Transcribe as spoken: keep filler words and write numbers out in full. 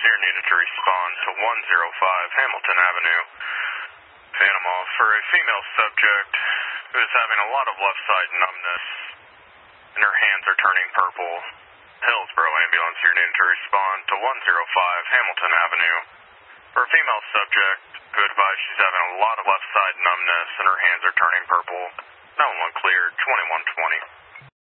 here needed to respond to one oh five Hamilton Avenue, Panama, for a female subject who is having a lot of left side numbness and her hands are turning purple. Hillsboro ambulance here needed to respond to one oh five Hamilton Avenue for a female subject who advised she's having a lot of left side numbness and her hands are turning purple. nine one one cleared, twenty-one twenty.